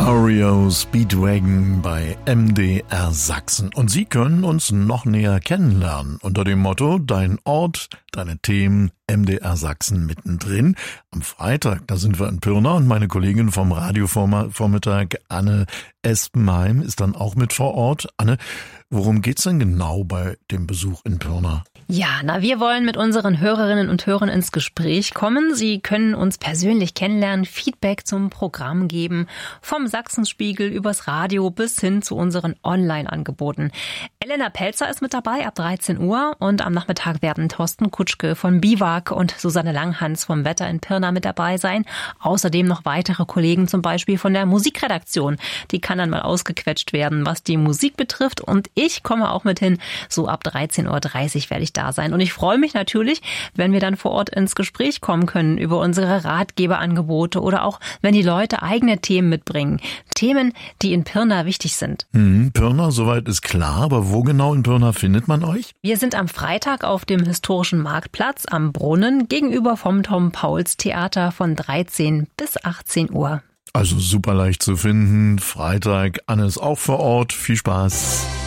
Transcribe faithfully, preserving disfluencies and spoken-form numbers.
R E O Speedwagon bei M D R Sachsen. Und Sie können uns noch näher kennenlernen unter dem Motto Dein Ort, deine Themen, M D R Sachsen mittendrin. Am Freitag, da sind wir in Pirna und meine Kollegin vom Radiovormittag, Anne Espenheim, ist dann auch mit vor Ort. Anne, worum geht's denn genau bei dem Besuch in Pirna? Ja, na, wir wollen mit unseren Hörerinnen und Hörern ins Gespräch kommen. Sie können uns persönlich kennenlernen, Feedback zum Programm geben, vom Sachsenspiegel übers Radio bis hin zu unseren Online-Angeboten. Elena Pelzer ist mit dabei ab dreizehn Uhr und am Nachmittag werden Thorsten Kutschke von Biwak und Susanne Langhans vom Wetter in Pirna mit dabei sein. Außerdem noch weitere Kollegen, zum Beispiel von der Musikredaktion. Die kann dann mal ausgequetscht werden, was die Musik betrifft. Und ich komme auch mit hin, so ab dreizehn Uhr dreißig werde ich da sein. Und ich freue mich natürlich, wenn wir dann vor Ort ins Gespräch kommen können über unsere Ratgeberangebote oder auch, wenn die Leute eigene Themen mitbringen. Themen, die in Pirna wichtig sind. Hm, Pirna, soweit ist klar, aber wo genau in Pirna findet man euch? Wir sind am Freitag auf dem historischen Marktplatz am Brunnen gegenüber vom Tom-Pauls-Theater von dreizehn bis achtzehn Uhr. Also super leicht zu finden. Freitag, Anne ist auch vor Ort. Viel Spaß.